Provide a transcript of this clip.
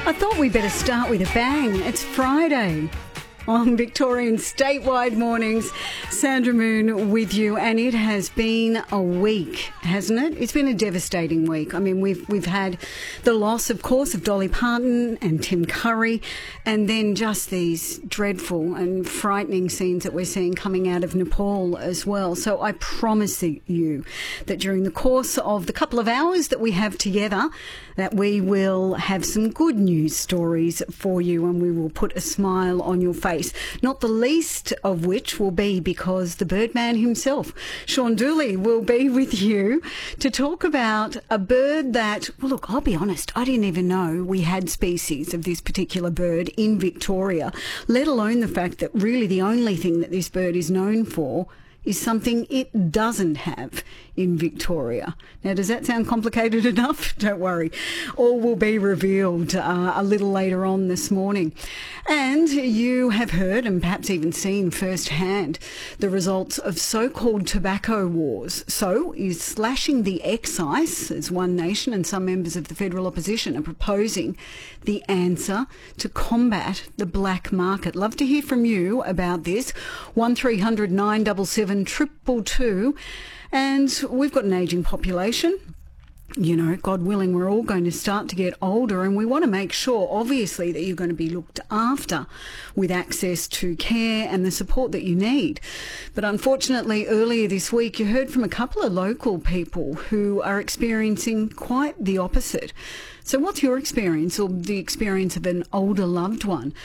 I thought we'd better start with a bang. It's Friday on Victorian Statewide Mornings. Sandra Moon with you, and it has been a week, hasn't it? It's been a devastating week. I mean, we've had the loss, of course, of Dolly Parton and Tim Curry, and then just these dreadful and frightening scenes that we're seeing coming out of Nepal as well. So I promise you that during the course of the couple of hours that we have together, that we will have some good news stories for you, and we will put a smile on your face. Not the least of which will be because the Birdman himself, Sean Dooley, will be with you to talk about a bird that, well, look, I'll be honest, I didn't even know we had species of this particular bird in Victoria, let alone the fact that really the only thing that this bird is known for is something it doesn't have in Victoria. Now, does that sound complicated enough? Don't worry. All will be revealed a little later on this morning. And you have heard and perhaps even seen firsthand the results of so-called tobacco wars. So is slashing the excise, as One Nation and some members of the federal opposition are proposing the answer to combat the black market. Love to hear from you about this. 1300 977 222. And we've got an ageing population. You know, God willing, we're all going to start to get older, and we want to make sure, obviously, that you're going to be looked after with access to care and the support that you need. But unfortunately, earlier this week, you heard from a couple of local people who are experiencing quite the opposite. So what's your experience, or the experience of an older loved one?